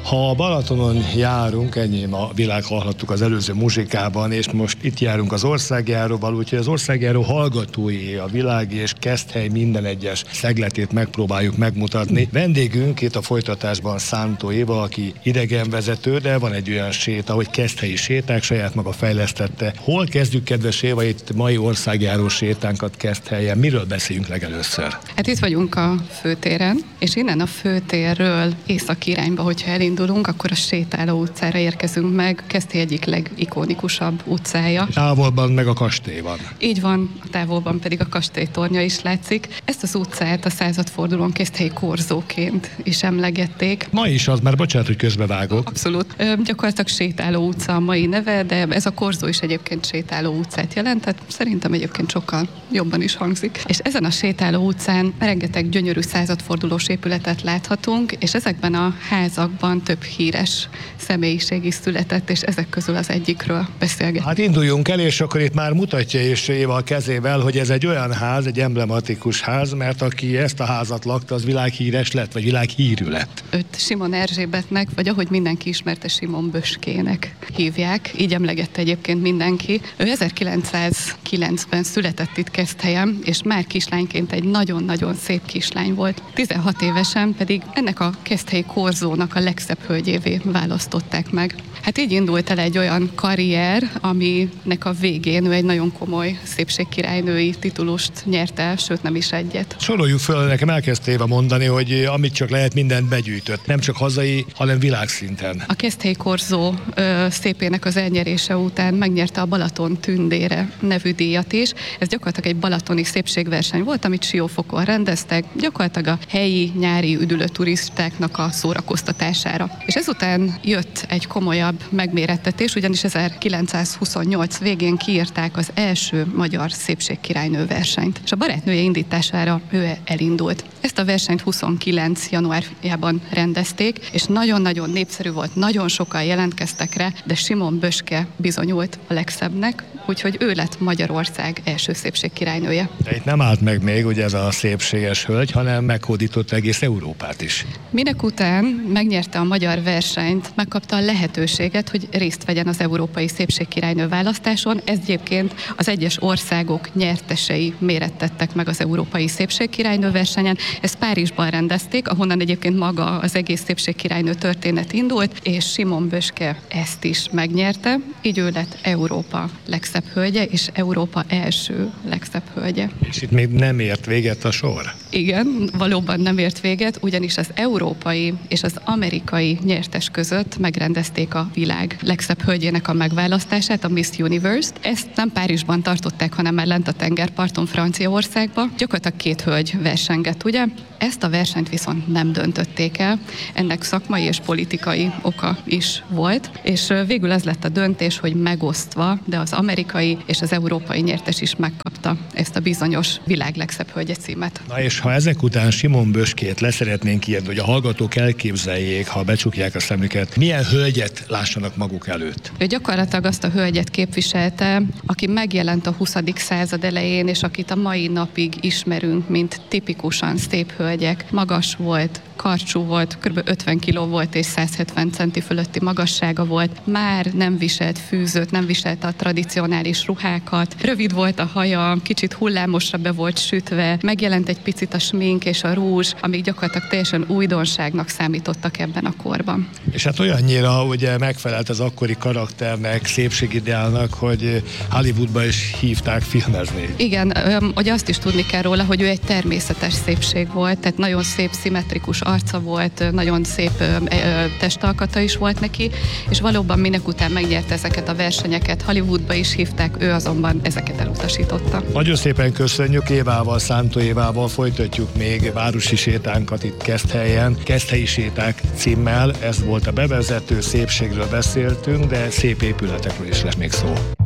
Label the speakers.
Speaker 1: Ha a Balatonon járunk, ennyi a világ, hallhattuk az előző muzsikában, és most itt járunk az országjáróval, úgyhogy az országjáró hallgatói, a világ és Keszthely minden egyes szegletét megpróbáljuk megmutatni. Vendégünk itt a folytatásban Szántó Éva, aki idegenvezető, de van egy olyan séta, hogy Keszthelyi séták, saját maga fejlesztette. Hol kezdjük, kedves Éva, itt mai országjáró sétánkat Keszthelyen? Miről beszéljünk legelőször?
Speaker 2: Hát itt vagyunk a főtéren, és innen a főtérről észak irányba, hogyha elindulunk, akkor a Sétáló utcára érkezünk meg, Keszthely egyik legikonikusabb utcája.
Speaker 1: Távolban meg a kastély van.
Speaker 2: Így van, a távolban pedig a kastély tornya is látszik. Ezt az utcát a századfordulón Keszthelyi korzóként is emlegették.
Speaker 1: Ma is az, már bocsánat, hogy közbevágok.
Speaker 2: Abszolút. Gyakorlatilag Sétáló utca a mai neve, de ez a korzó is egyébként Sétáló utcát jelent, tehát szerintem egyébként sokkal jobban is hangzik. És ezen a Sétáló utcán rengeteg gyönyörű századfordulós épületet láthatunk, és ezekben a házakban több híres személyiség is született, és ezek közül az egyikről beszélgetünk.
Speaker 1: Hát induljunk el, és akkor itt már mutatja is Éva a kezével, hogy ez egy olyan ház, egy emblematikus ház, mert aki ezt a házat lakta, az világhíres lett, vagy világhírű lett.
Speaker 2: Őt Simon Erzsébetnek, vagy ahogy mindenki ismerte, Simon Böskének hívják, így emlegette egyébként mindenki. Ő 1909-ben született itt Keszthelyen, és már kislányként egy nagyon-nagyon szép kislány volt. 16 évesen pedig ennek a keszthelyi korzónak a legszebb hölgyévé választották meg. Hát így indult el egy olyan karrier, aminek a végén ő egy nagyon komoly szépségkirálynői titulust nyert el, sőt nem is egyet.
Speaker 1: Soroljuk föl, nekem elkezdte Éva mondani, hogy amit csak lehet, mindent begyűjtött. Nem csak hazai, hanem világszinten.
Speaker 2: A keszthelyi korzó szépének az elnyerése után megnyerte a Balaton Tündére nevű díjat is. Ez gyakorlatilag egy balatoni szépségverseny volt, amit Siófokon rendeztek, gyakorlatilag a helyi nyári üdülő turistáknak a szórakoztatására. És ezután jött egy komolyabb megmérettetés, ugyanis 1928 végén kiírták az első magyar szépségkirálynő versenyt. És a barátnője indítására ő elindult. Ezt a versenyt 29 januárjában rendezték, és nagyon-nagyon népszerű volt, nagyon sokan jelentkeztek rá, de Simon Böske bizonyult a legszebbnek, úgyhogy ő lett Magyarország első szépségkirálynője.
Speaker 1: De itt nem állt meg még ugye ez a szépséges hölgy, hanem meghódított egész Európát is.
Speaker 2: Minek után megnyerte a magyar versenyt, megkapta a lehetőséget, hogy részt vegyen az Európai Szépségkirálynő választáson. Ez egyébként az egyes országok nyertesei mérettettek meg az Európai Szépségkirálynő versenyen. Ezt Párizsban rendezték, ahonnan egyébként maga az egész szépségkirálynő történet indult, és Simon Böske ezt is megnyerte. Így ő lett Európa legszebb hölgye, és Európa első legszebb hölgye.
Speaker 1: És itt még nem ért véget a sor?
Speaker 2: Igen, valóban nem ért véget, ugyanis az európai és az amerikai nyertes között megrendezték a világ legszebb hölgyének a megválasztását, a Miss Universe-t. Ezt nem Párizsban tartották, hanem már lent a tengerparton Franciaországban. Gyakorlatilag két hölgy versengett, ugye? Ezt a versenyt viszont nem döntötték el. Ennek szakmai és politikai oka is volt, és végül ez lett a döntés, hogy megosztva, de az amerikai és az európai nyertes is megkapta ezt a bizonyos világ legszebb hölgye címet.
Speaker 1: Na és ha ezek után Simon Böskét leszeretnénk írni, hogy a hallgatók elképzeljék, ha becsukják a szemüket, milyen hölgyet lássanak maguk előtt?
Speaker 2: Ő gyakorlatilag azt a hölgyet képviselte, aki megjelent a 20. század elején, és akit a mai napig ismerünk, mint tipikusan szép hölgyek. Magas volt, karcsú volt, kb. 50 kg volt és 170 centi fölötti magassága volt. Már nem viselt fűzőt, nem viselte a tradicionális ruhákat. Rövid volt a haja, kicsit hullámosra be volt sütve, megjelent egy picit a smink és a rúzs, amik gyakorlatilag teljesen újdonságnak számítottak ebben a korban.
Speaker 1: És hát olyannyira ugye megfelelt az akkori karakternek, szépségideálnak, hogy Hollywoodba is hívták filmezni.
Speaker 2: Igen, ugye azt is tudni kell róla, hogy ő egy természetes szépség volt, tehát nagyon szép, szimmetrikus arca volt, nagyon szép testalkata is volt neki, és valóban minek után megnyerte ezeket a versenyeket, Hollywoodba is hívták, ő azonban ezeket elutasította.
Speaker 1: Nagyon szépen köszönjük Évával, Szántó Évával, folytatjuk még városi sétánkat itt Keszthelyen, Keszthelyi séták címmel. Ez volt a bevezető, szépségről beszéltünk, de szép épületekről is lesz még szó.